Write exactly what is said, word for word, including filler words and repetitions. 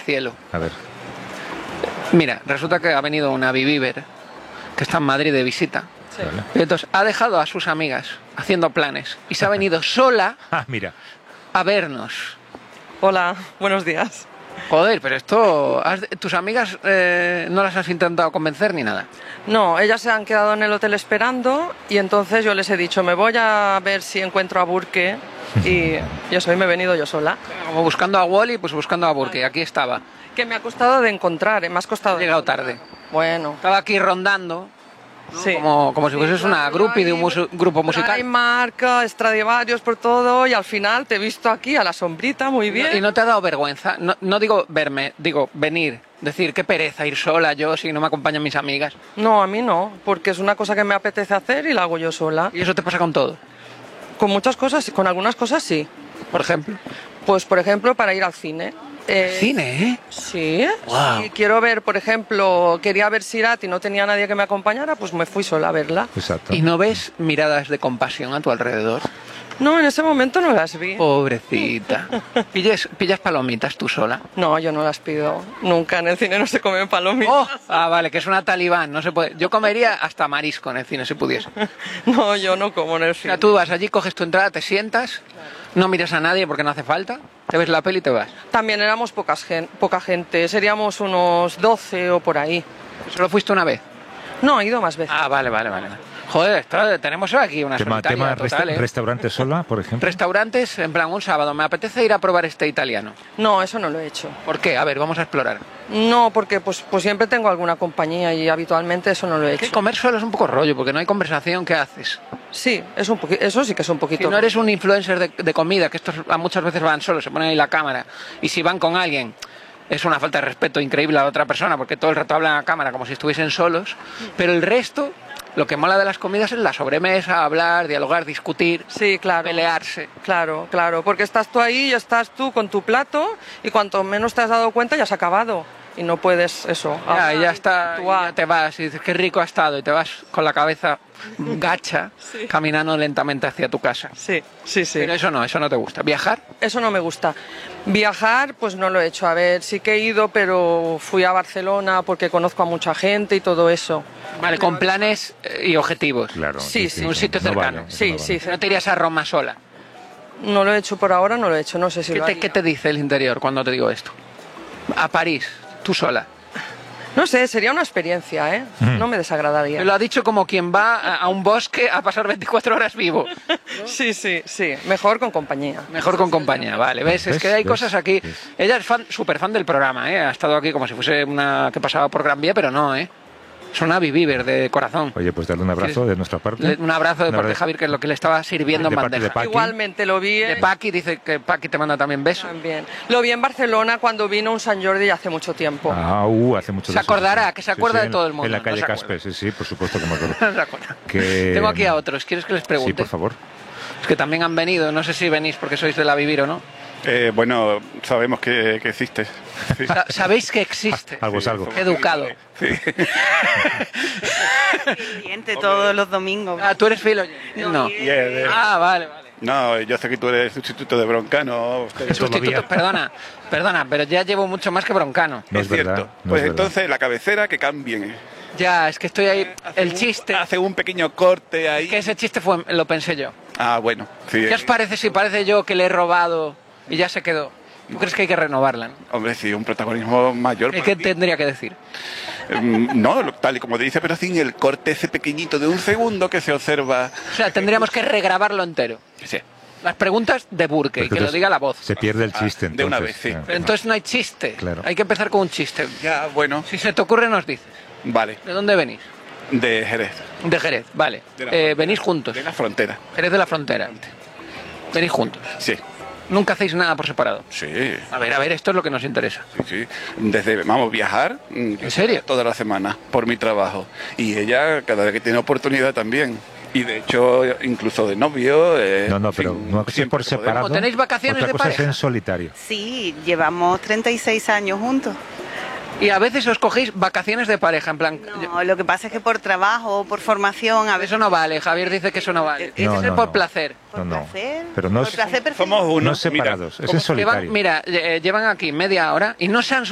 cielo. A ver. Mira, resulta que ha venido una Viviver que está en Madrid de visita. Sí. Vale. Y entonces ha dejado a sus amigas haciendo planes y se ha venido sola ah, mira. a vernos. Hola, buenos días. Joder, pero esto... ¿has, ¿Tus amigas eh, no las has intentado convencer ni nada? No, ellas se han quedado en el hotel esperando y entonces yo les he dicho, me voy a ver si encuentro a Burke y eso, y me he venido yo sola. Como buscando a Wally, pues buscando a Burke, aquí estaba. Que me ha costado de encontrar, ¿eh? Me has costado... Ha llegado tarde. Bueno. Estaba aquí rondando, ¿no? Sí. como, como si fueses Sí, una claro, groupie de un hay- musu- grupo Hay musical. marca, Stradivarius por todo y al final te he visto aquí a la sombrita, muy bien. ¿Y no te ha dado vergüenza? No, no digo verme, digo venir. Decir, qué pereza ir sola yo si no me acompañan mis amigas. No, a mí no, porque es una cosa que me apetece hacer y la hago yo sola. Y eso te pasa con todo. Con muchas cosas, con algunas cosas sí. Por ejemplo. Pues, por ejemplo, para ir al cine. Eh, Cine, ¿eh? Sí. Guau. Si quiero ver, por ejemplo, quería ver Sirat y no tenía nadie que me acompañara, pues me fui sola a verla. Exacto. ¿Y no ves miradas de compasión a tu alrededor? No, en ese momento no las vi. Pobrecita. ¿Pillas, pillas palomitas tú sola? No, yo no las pido. Nunca en el cine no se comen palomitas. Oh, ah, vale, que es una talibán, no se puede. Yo comería hasta marisco en el cine si pudiese. No, yo no como en el O cine. sea, tú vas allí, coges tu entrada, te sientas, no miras a nadie porque no hace falta, te ves la peli y te vas. También éramos pocas gen- poca gente, seríamos unos doce o por ahí. ¿Solo fuiste una vez? No, he ido más veces. Ah, vale, vale, vale. Joder, esto- tenemos aquí una Tema, solitaria tema total, resta- ¿eh? restaurante sola, por ejemplo. Restaurantes, en plan, un sábado, me apetece ir a probar este italiano. No, eso no lo he hecho. ¿Por qué? A ver, vamos a explorar. No, porque pues, pues siempre tengo alguna compañía y habitualmente eso no lo he Es que hecho. comer solo es un poco rollo, porque no hay conversación, ¿qué haces? Sí, es un poqui- eso sí que es un Si poquito. no eres un influencer de, de comida, que estos a muchas veces van solos, se ponen ahí la cámara, y si van con alguien, es una falta de respeto increíble a la otra persona, porque todo el rato hablan a cámara como si estuviesen solos, pero el resto, lo que mola de las comidas es la sobremesa, hablar, dialogar, discutir, Sí, claro. pelearse. Claro, claro, porque estás tú ahí y estás tú con tu plato y cuanto menos te has dado cuenta ya has acabado y no puedes eso. Ya, hablar y ya y está, y interactuar. ya te vas y dices qué rico ha estado y te vas con la cabeza gacha Sí. caminando lentamente hacia tu casa. Sí, sí, sí. Pero eso no, eso no te gusta. ¿Viajar? Eso no me gusta. Viajar, pues no lo he hecho. A ver, sí que he ido, pero fui a Barcelona porque conozco a mucha gente y todo eso. Vale, con planes eh, y objetivos. Claro. Sí, sí. Un sitio no cercano. vale, Sí, no sí. vale. No te irías a Roma sola. No lo he hecho por ahora, no lo he hecho. No sé si ¿Qué lo te, haría. qué te dice el interior cuando te digo esto? A París, tú sola. No sé, sería una experiencia, ¿eh? No me desagradaría. Me lo ha dicho como quien va a, a un bosque a pasar veinticuatro horas vivo. Sí, sí, sí. Mejor con compañía. Mejor con compañía, vale. ¿Ves? Es ¿Ves? que hay ¿Ves? cosas aquí. ¿Ves? Ella es fan, súper fan del programa, ¿eh? Ha estado aquí como si fuese una que pasaba por Gran Vía, pero no, ¿eh? Es una Viviver de corazón. Oye, pues darle un abrazo de nuestra parte. Le- Un abrazo de Un parte de abrazo. Javier, que es lo que le estaba sirviendo De en parte de bandeja. Paqui. Igualmente lo vi. De ¿eh? Paqui, dice que Paqui te manda también besos. También. Lo vi en Barcelona cuando vino un San Jordi hace mucho tiempo. Ah, uh, hace mucho Se de eso, acordará, sí. que se Sí, acuerda sí, de en- todo el mundo, En la no calle se acuerda. Caspe, sí, sí, por supuesto que me acuerdo. No se acuerda. Que- Tengo aquí a otros. ¿Quieres que les pregunte? Sí, por favor. Es que también han venido. No sé si venís porque sois de la Vivir o no. Eh, bueno, sabemos que, que existe. Sí. Sa- Sabéis que existe. Algo es algo. Qué educado. Sí. Oyente todos los domingos. Ah, ¿tú eres fiel oyente? No. Y es de- Ah, vale, vale. No, yo sé que tú eres sustituto de Broncano. El sustituto, Todavía. perdona, perdona, pero ya llevo mucho más que Broncano. No es es verdad, cierto. no pues es verdad. entonces la cabecera que cambien. Ya, es que estoy ahí. El Un- chiste, Hace un pequeño corte ahí. que ese chiste fue, lo pensé yo. Ah, bueno. Sí. ¿Qué os parece si parece yo que le he robado y ya se quedó? ¿Tú crees que hay que renovarla? ¿No? Hombre, sí, un protagonismo mayor. ¿Y para qué ti. tendría que decir? Mm, No, lo- tal y como te dice, pero sin el corte ese pequeñito de un segundo que se observa. O sea, tendríamos que regrabarlo entero. Sí. Las preguntas de Burke, Pero y que lo entonces diga la voz. Se pierde el Ah, chiste, de entonces. una vez, sí. Ya. Pero entonces no hay chiste. Claro. Hay que empezar con un chiste. Ya, bueno. Si se te ocurre, nos dices. Vale. ¿De dónde venís? De Jerez. De Jerez, vale. De la Eh, frontera. venís juntos. De la frontera. Jerez de la frontera. Venís juntos. Sí. Nunca hacéis nada por separado. Sí. A ver, a ver, esto es lo que nos interesa. Sí, sí. Desde, vamos, viajar. mm, ¿En serio? Toda la semana, por mi trabajo. Y ella, cada vez que tiene oportunidad también. Y de hecho, incluso de novio. eh, No, no, en pero fin, una cosa es siempre por que podemos. separado. ¿O tenéis vacaciones otra de cosa es pareja? en solitario. Sí, llevamos treinta y seis años juntos. Y a veces os cogéis vacaciones de pareja, en plan... No, lo que pasa es que por trabajo, por formación, a veces Eso no vale, Javier dice que eso no vale. Tiene No, que ser no, por no. placer. por No, no. placer. Pero no por es- placer perfecto. Somos unos. No separados, es en como- solitario. Llevan, mira, eh, llevan aquí media hora y no se han